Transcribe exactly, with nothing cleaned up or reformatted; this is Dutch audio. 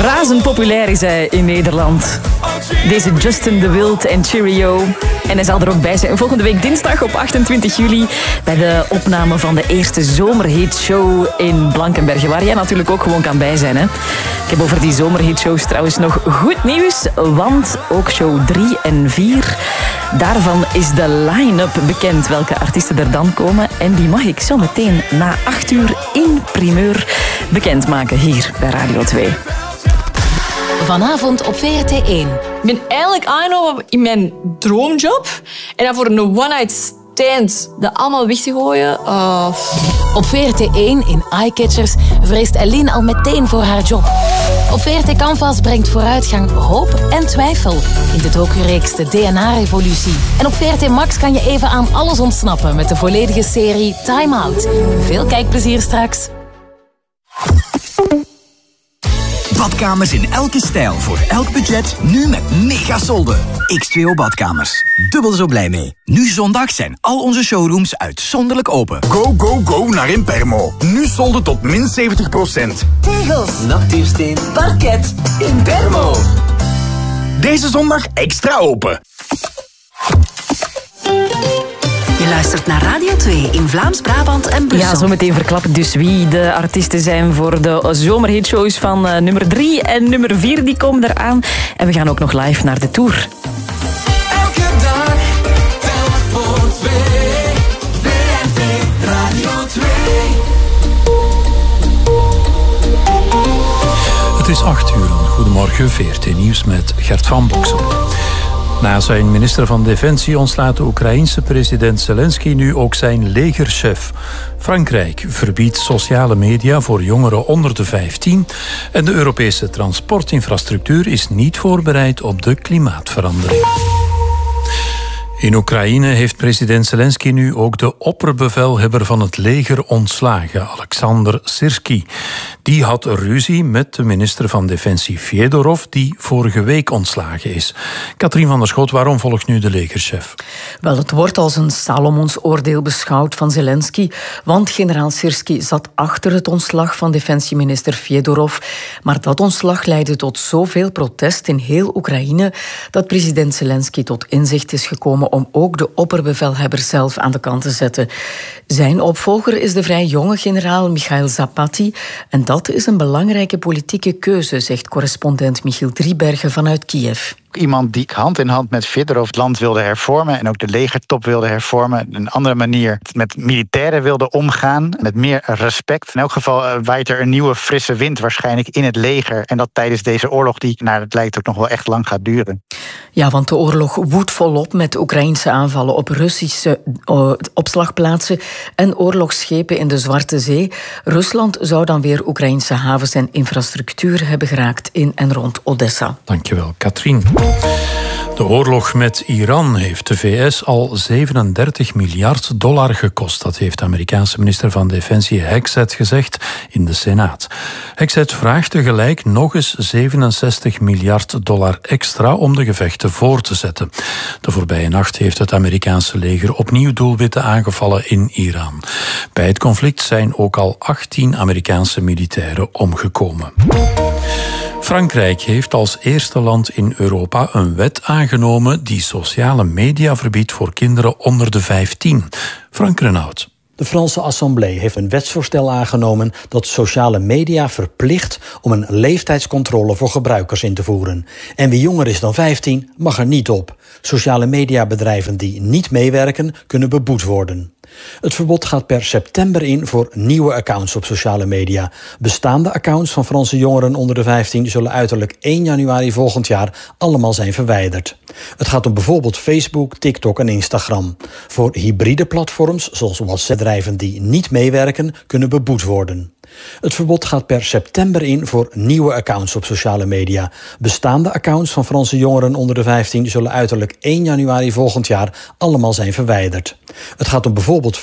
Razend populair is hij in Nederland. Deze Justin de Wild en Cheerio. En hij zal er ook bij zijn volgende week dinsdag op achtentwintig juli... bij de opname van de eerste zomerhitshow in Blankenberge. Waar jij natuurlijk ook gewoon kan bij zijn. Hè? Ik heb over die zomerhitshows trouwens nog goed nieuws. Want ook show drie en vier... daarvan is de line-up bekend. Welke artiesten er dan komen. En die mag ik zo meteen na acht uur in primeur bekendmaken hier bij Radio twee. Vanavond op V R T één. Ik ben eigenlijk aangenomen in mijn droomjob. En dan voor een one-night stand dat allemaal weg te gooien. Uh... Op V R T één in Eyecatchers vreest Eline al meteen voor haar job. Op V R T Canvas brengt vooruitgang hoop en twijfel in de docureeks de D N A-revolutie. En op V R T Max kan je even aan alles ontsnappen met de volledige serie Time Out. Veel kijkplezier straks. Badkamers in elke stijl, voor elk budget, nu met mega solden. X twee O Badkamers. Dubbel zo blij mee. Nu zondag zijn al onze showrooms uitzonderlijk open. Go, go, go naar Impermo. Nu solden tot min zeventig procent. Tegels, natuursteen, parket, Impermo. Deze zondag extra open. Je luistert naar Radio twee in Vlaams-Brabant en Brussel. Ja, zometeen verklap ik dus wie de artiesten zijn voor de zomerhitshows van uh, nummer drie en nummer vier. Die komen eraan. En we gaan ook nog live naar de tour. Elke dag telt voor twee. V R T Radio twee. Het is acht uur. Goedemorgen, V R T Nieuws met Gert van Boksel. Na zijn minister van Defensie ontslaat de Oekraïense president Zelensky nu ook zijn legerchef. Frankrijk verbiedt sociale media voor jongeren onder de vijftien. En de Europese transportinfrastructuur is niet voorbereid op de klimaatverandering. In Oekraïne heeft president Zelensky nu ook de opperbevelhebber van het leger ontslagen, Alexander Syrskyi. Die had ruzie met de minister van Defensie Fedorov, die vorige week ontslagen is. Katrien van der Schoot, waarom volgt nu de legerchef? Wel, het wordt als een Salomons-oordeel beschouwd van Zelensky, want generaal Syrskyi zat achter het ontslag van defensieminister Fedorov. Maar dat ontslag leidde tot zoveel protest in heel Oekraïne dat president Zelensky tot inzicht is gekomen om ook de opperbevelhebber zelf aan de kant te zetten. Zijn opvolger is de vrij jonge generaal Michail Zapati. En dat is een belangrijke politieke keuze, zegt correspondent Michiel Driebergen vanuit Kiev. Iemand die hand in hand met Fedorov het land wilde hervormen en ook de legertop wilde hervormen. Een andere manier met militairen wilde omgaan, met meer respect. In elk geval uh, waait er een nieuwe frisse wind waarschijnlijk in het leger. En dat tijdens deze oorlog die, naar het lijkt, ook nog wel echt lang gaat duren. Ja, want de oorlog woedt volop met Oekraïnse aanvallen op Russische uh, opslagplaatsen en oorlogsschepen in de Zwarte Zee. Rusland zou dan weer Oekraïnse havens en infrastructuur hebben geraakt in en rond Odessa. Dankjewel, Katrien. De oorlog met Iran heeft de V S al zevenendertig miljard dollar gekost. Dat heeft de Amerikaanse minister van Defensie Hegseth gezegd in de Senaat. Hegseth vraagt tegelijk nog eens zevenenzestig miljard dollar extra om de gevechten voor te zetten. De voorbije nacht heeft het Amerikaanse leger opnieuw doelwitten aangevallen in Iran. Bij het conflict zijn ook al achttien Amerikaanse militairen omgekomen. Frankrijk heeft als eerste land in Europa een wet aangenomen die sociale media verbiedt voor kinderen onder de vijftien. Frank Renaud. De Franse Assemblée heeft een wetsvoorstel aangenomen dat sociale media verplicht om een leeftijdscontrole voor gebruikers in te voeren. En wie jonger is dan vijftien mag er niet op. Sociale mediabedrijven die niet meewerken kunnen beboet worden. Het verbod gaat per september in voor nieuwe accounts op sociale media. Bestaande accounts van Franse jongeren onder de vijftien zullen uiterlijk één januari volgend jaar allemaal zijn verwijderd. Het gaat om bijvoorbeeld Facebook, TikTok en Instagram. Voor hybride platforms, zoals WhatsApp-bedrijven die niet meewerken, kunnen beboet worden. Het verbod gaat per september in voor nieuwe accounts op sociale media. Bestaande accounts van Franse jongeren onder de vijftien zullen uiterlijk één januari volgend jaar allemaal zijn verwijderd. Het gaat om bijvoorbeeld